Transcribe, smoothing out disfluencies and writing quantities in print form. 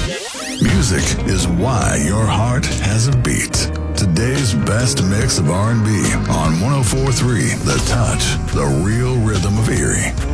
Music is why your heart has a beat. Today's best mix of R&B on 104.3 The Touch, the real rhythm of Erie.